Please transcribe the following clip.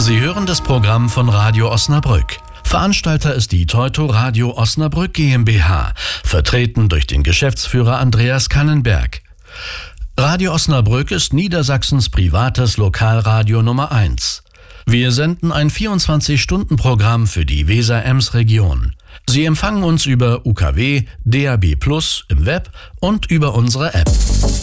Sie hören das Programm von Radio Osnabrück. Veranstalter ist die Teuto Radio Osnabrück GmbH, vertreten durch den Geschäftsführer Andreas Kannenberg. Radio Osnabrück ist Niedersachsens privates Lokalradio Nummer 1. Wir senden ein 24-Stunden-Programm für die Weser-Ems-Region. Sie empfangen uns über UKW, DAB+ im Web und über unsere App.